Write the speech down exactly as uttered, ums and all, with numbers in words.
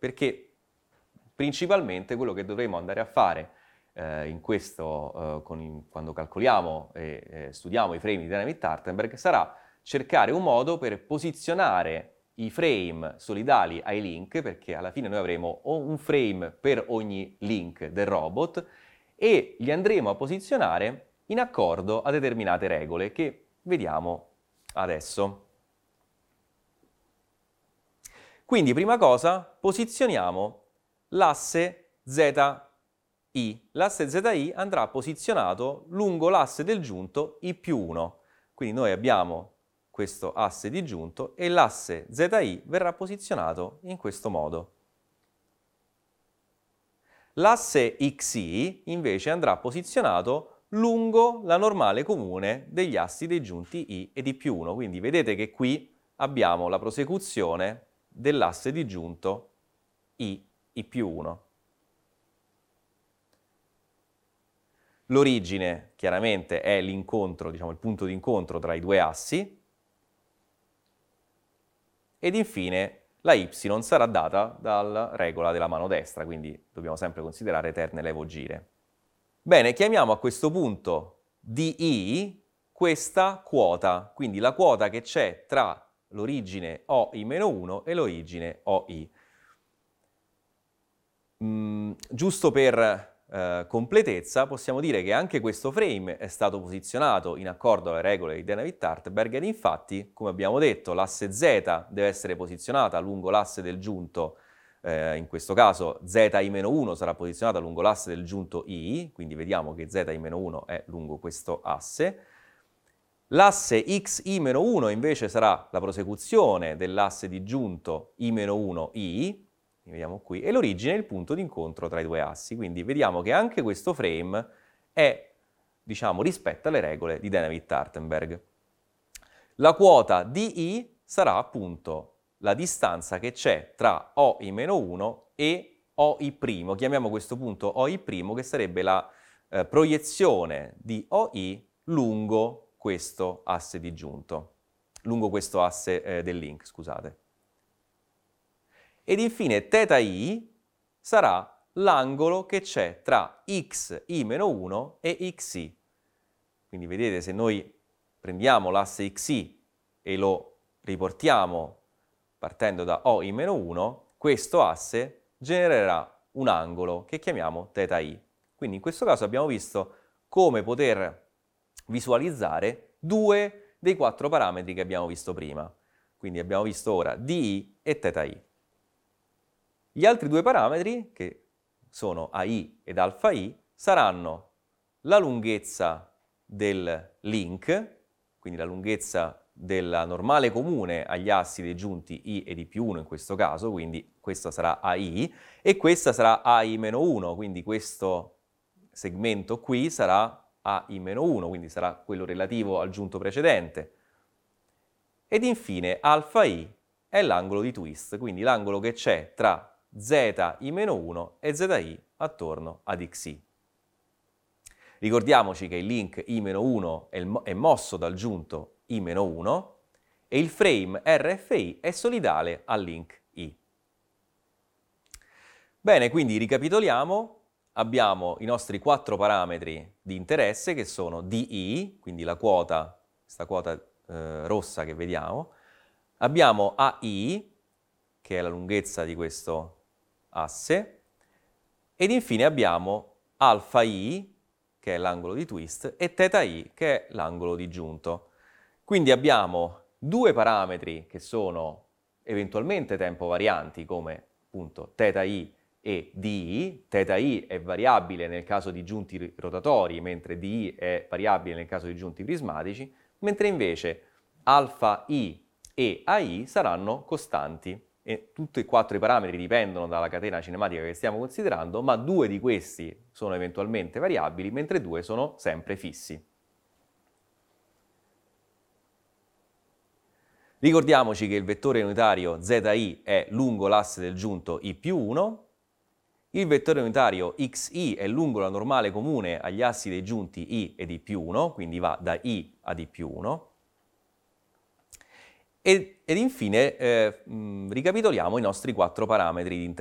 perché principalmente quello che dovremo andare a fare eh, in questo, eh, con in, quando calcoliamo e eh, studiamo i frame di Dynamic-Tartenberg sarà cercare un modo per posizionare i frame solidali ai link, perché alla fine noi avremo un frame per ogni link del robot e li andremo a posizionare in accordo a determinate regole che vediamo adesso. Quindi, prima cosa, posizioniamo l'asse Z I. L'asse Z I andrà posizionato lungo l'asse del giunto I più uno. Quindi noi abbiamo questo asse disgiunto e l'asse Z I verrà posizionato in questo modo. L'asse X I invece andrà posizionato lungo la normale comune degli assi dei giunti I ed I più uno. Quindi vedete che qui abbiamo la prosecuzione dell'asse disgiunto I, I più uno. L'origine chiaramente è l'incontro, diciamo il punto di incontro tra i due assi. Ed infine la y sarà data dalla regola della mano destra, quindi dobbiamo sempre considerare eterne levogire. Bene, chiamiamo a questo punto di questa quota, quindi la quota che c'è tra l'origine O I meno uno e l'origine O I. Mm, giusto per eh, completezza, possiamo dire che anche questo frame è stato posizionato in accordo alle regole di Dynamic-Tartenberg ed infatti, come abbiamo detto, l'asse Z deve essere posizionata lungo l'asse del giunto, eh, in questo caso Z I meno uno sarà posizionata lungo l'asse del giunto I, quindi vediamo che Z I meno uno è lungo questo asse. L'asse X I meno uno invece sarà la prosecuzione dell'asse disgiunto I meno uno I, vediamo qui, e l'origine è il punto di incontro tra i due assi. Quindi vediamo che anche questo frame è, diciamo, rispetta le regole di Dynamic-Tartenberg. La quota di I sarà appunto la distanza che c'è tra O I meno uno e O I'. Chiamiamo questo punto O I', che sarebbe la eh, proiezione di O I lungo questo asse disgiunto, lungo questo asse eh, del link, scusate. Ed infine θ I sarà l'angolo che c'è tra X I meno uno e X I. Quindi vedete, se noi prendiamo l'asse X I e lo riportiamo partendo da O I meno uno, questo asse genererà un angolo che chiamiamo θ I. Quindi in questo caso abbiamo visto come poter visualizzare due dei quattro parametri che abbiamo visto prima. Quindi abbiamo visto ora di e θ I. Gli altri due parametri, che sono A I ed alfa I, saranno la lunghezza del link, quindi la lunghezza della normale comune agli assi dei giunti I ed I più uno in questo caso, quindi questa sarà A I, e questa sarà A I meno uno, quindi questo segmento qui sarà A I meno uno, quindi sarà quello relativo al giunto precedente. Ed infine alfa I è l'angolo di twist, quindi l'angolo che c'è tra Z I meno uno e Z I attorno ad X I. Ricordiamoci che il link I meno uno è mosso dal giunto I meno uno e il frame R F I è solidale al link I. Bene, quindi ricapitoliamo. Abbiamo i nostri quattro parametri di interesse che sono D I, quindi la quota, questa quota eh, rossa che vediamo. Abbiamo A I, che è la lunghezza di questo asse, ed infine abbiamo alfa I, che è l'angolo di twist, e θ I, che è l'angolo di giunto. Quindi abbiamo due parametri che sono eventualmente tempo varianti, come appunto θ I e D I. θ I è variabile nel caso di giunti rotatori, mentre D I è variabile nel caso di giunti prismatici, mentre invece alfa I e A I saranno costanti. E tutti e quattro i parametri dipendono dalla catena cinematica che stiamo considerando, ma due di questi sono eventualmente variabili, mentre due sono sempre fissi. Ricordiamoci che il vettore unitario Z I è lungo l'asse del giunto I più uno, il vettore unitario X I è lungo la normale comune agli assi dei giunti I ed I più uno, quindi va da I ad I più uno. Ed, ed infine eh, mh, ricapitoliamo i nostri quattro parametri di interesse.